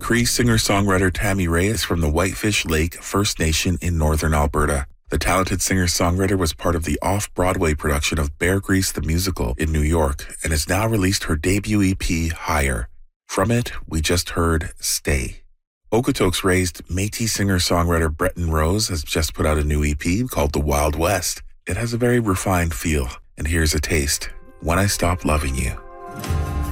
Cree singer-songwriter Tammy Ray is from the Whitefish Lake First Nation in northern Alberta. The talented singer-songwriter was part of the off-Broadway production of Bear Grease the Musical in New York and has now released her debut EP, Higher. From it, we just heard Stay. Okotoks raised Métis singer-songwriter Breton Rose has just put out a new EP called The Wild West. It has a very refined feel, and here's a taste, When I Stop Loving You.